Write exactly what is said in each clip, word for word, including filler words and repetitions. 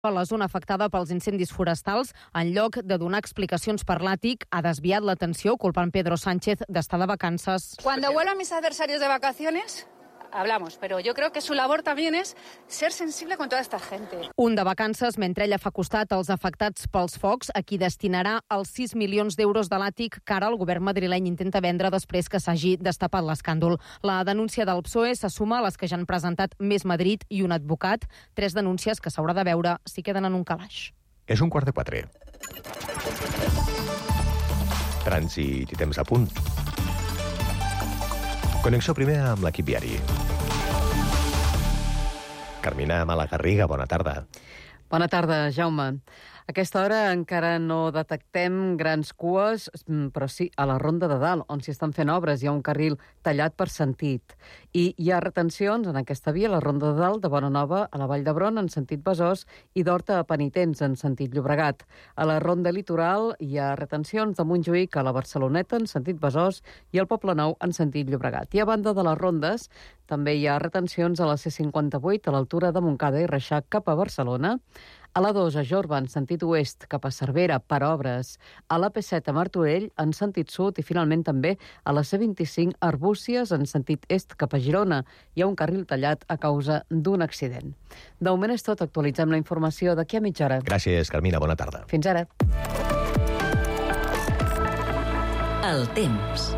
A la zona afectada pels incendis forestals, en lloc de donar explicacions per l'àtic, ha desviat l'atenció culpant Pedro Sánchez d'estar de vacances. Cuando vuelvan mis adversarios de vacaciones, hablamos, pero yo creo que su labor también es ser sensible con toda esta gente. Un de vacances mentre ella fa costat als afectats pels focs, a qui destinarà els sis milions d'euros de l'àtic que ara el govern madrileny intenta vendre després que s'hagi destapat l'escàndol. La denúncia del P S O E se suma a les que ja han presentat Més Madrid i un advocat, tres denúncies que s'haurà de veure si queden en un calaix. És un quart de quatre. Trànsit i temps a punt. Connexió primer amb l'equip viari. Carmina Malagarriga, bona tarda. Bona tarda, Jaume. A aquesta hora encara no detectem grans cues, però sí a la Ronda de Dalt, on s'hi estan fent obres. Hi ha un carril tallat per sentit. I hi ha retencions en aquesta via, la Ronda de Dalt, de Bonanova a la Vall d'Hebron en sentit Besòs i d'Horta a Penitents en sentit Llobregat. A la Ronda Litoral hi ha retencions de Montjuïc a la Barceloneta en sentit Besòs i al Poblenou en sentit Llobregat. I a banda de les rondes també hi ha retencions a la C cinquanta-vuit a l'altura de Montcada i Reixac cap a Barcelona, a la dos a Jorba en sentit oest cap a Cervera per obres, a la P set a Martorell en sentit sud i finalment també a la C vint-i-cinc a Arbúcies en sentit est cap a Girona. Hi ha un carril tallat a causa d'un accident. De moment és tot, actualitzem la informació d'aquí a mitja hora. Gràcies, Carmina, bona tarda. Fins ara. El temps.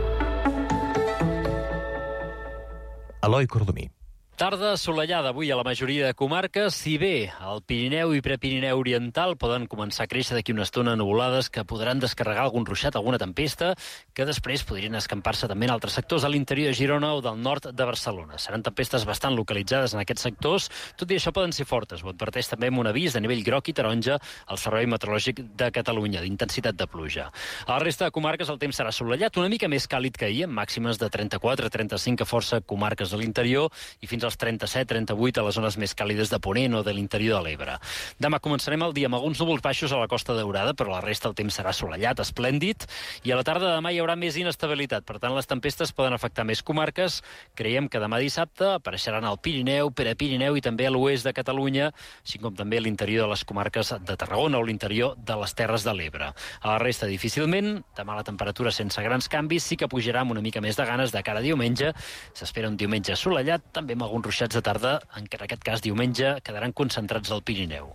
Eloi Cordomí. Tarda assolellada avui a la majoria de comarques, si bé al Pirineu i Prepirineu Oriental poden començar a créixer d'aquí una estona nuvolades que podran descarregar algun ruixat, alguna tempesta, que després podrien escampar-se també en altres sectors a l'interior de Girona o del nord de Barcelona. Seran tempestes bastant localitzades en aquests sectors, tot i això poden ser fortes. Ho adverteix també amb un avís de nivell groc i taronja al Servei Meteorològic de Catalunya, d'intensitat de pluja. A la resta de comarques el temps serà assolellat, una mica més càlid que ahir, amb màximes de trenta-quatre a trenta-cinc a força comarques de l'interior i fins als trenta-set a trenta-vuit a les zones més càlides de Ponent o de l'interior de l'Ebre. Demà començarem el dia amb alguns núvols baixos a la Costa Daurada, però la resta el temps serà assolellat, esplèndid, i a la tarda de demà hi haurà més inestabilitat. Per tant, les tempestes poden afectar més comarques. Creiem que demà dissabte apareixeran al Pirineu, Prepirineu i també a l'oest de Catalunya, així com també a l'interior de les comarques de Tarragona o l'interior de les Terres de l'Ebre. A la resta, difícilment. Demà la temperatura sense grans canvis, sí que pujarà amb una mica més de ganes de cara a diumenge. S'espera un diumenge assolellat, també amb alguns ruixats de tarda, en aquest cas diumenge, quedaran concentrats al Pirineu.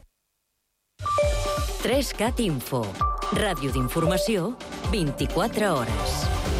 tres cat Info. Ràdio d'informació, vint-i-quatre hores.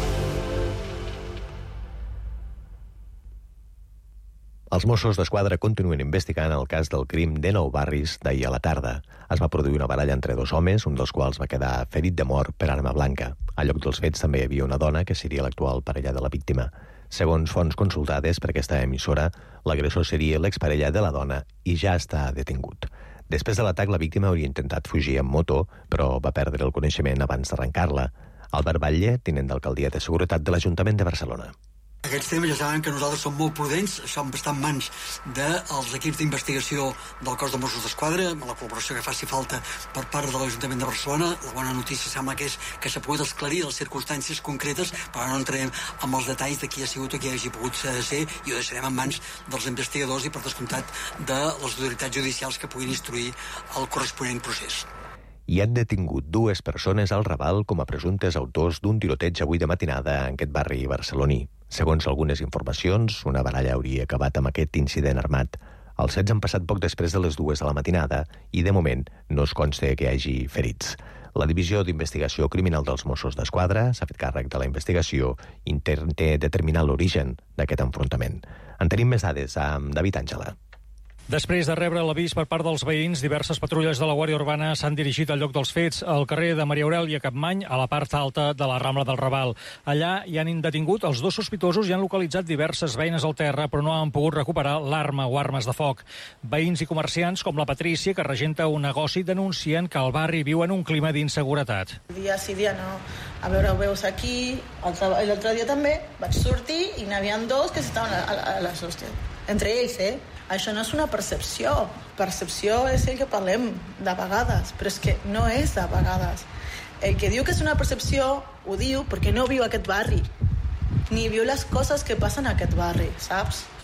Els Mossos d'Esquadra continuen investigant el cas del crim de Nou Barris d'ahir a la tarda. Es va produir una baralla entre dos homes, un dels quals va quedar ferit de mort per arma blanca. Al lloc dels fets també hi havia una dona, que seria l'actual parella de la víctima. Segons fonts consultades per aquesta emissora, l'agressor seria l'exparella de la dona i ja està detingut. Després de l'atac, la víctima hauria intentat fugir amb moto, però va perdre el coneixement abans d'arrencar-la. Albert Batlle, tinent d'alcaldia de Seguretat de l'Ajuntament de Barcelona. Aquests temes ja saben que nosaltres som molt prudents, això està en mans dels equips d'investigació del cos de Mossos d'Esquadra, amb la col·laboració que faci falta per part de l'Ajuntament de Barcelona. La bona notícia sembla que és que s'ha pogut esclarir les circumstàncies concretes, però no entrarem amb els detalls de qui ha sigut o qui hagi pogut ser, i ho deixarem en mans dels investigadors i, per descomptat, de les autoritats judicials que puguin instruir el corresponent procés. I han detingut dues persones al Raval com a presumptes autors d'un tiroteig avui de matinada en aquest barri barceloní. Segons algunes informacions, una baralla hauria acabat amb aquest incident armat. Els fets han passat poc després de les dues de la matinada i, de moment, no es consta que hi hagi ferits. La Divisió d'Investigació Criminal dels Mossos d'Esquadra s'ha fet càrrec de la investigació i intenta determinar l'origen d'aquest enfrontament. En tenim més dades amb David Àngela. Després de rebre l'avís per part dels veïns, diverses patrulles de la Guàrdia Urbana s'han dirigit al lloc dels fets, al carrer de Maria Aurèlia Capmany, a la part alta de la Rambla del Raval. Allà hi han detingut els dos sospitosos i han localitzat diverses beines al terra, però no han pogut recuperar l'arma o armes de foc. Veïns i comerciants, com la Patrícia, que regenta un negoci, denuncien que el barri viu en un clima d'inseguretat. Dia sí, dia no. A veure, ho veus aquí, l'altre dia també vaig sortir i n'hi havia dos que estaven a, a, a les hòsties. Entre ells, eh? Això no és una percepció. Percepció és el que parlem de vegades, però és que no és de vegades. El que diu que és una percepció ho diu perquè no viu aquest barri, ni viu les coses que passen a aquest barri, saps?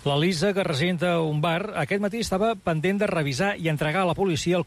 La Lisa, que residenta un bar, aquest matí estava pendent de revisar i entregar a la policia el